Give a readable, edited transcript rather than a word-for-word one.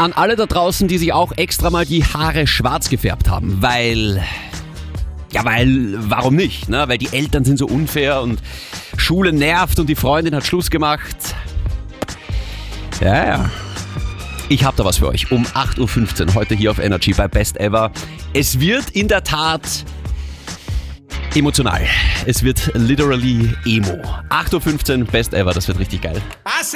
an alle da draußen, die sich auch extra mal die Haare schwarz gefärbt haben, weil, warum nicht, ne? Weil die Eltern sind so unfair und Schule nervt und die Freundin hat Schluss gemacht. Ja. Ich hab da was für euch. Um 8.15 Uhr heute hier auf Energy bei Best Ever. Es wird in der Tat emotional. Es wird literally emo. 8.15 Uhr Best Ever, das wird richtig geil.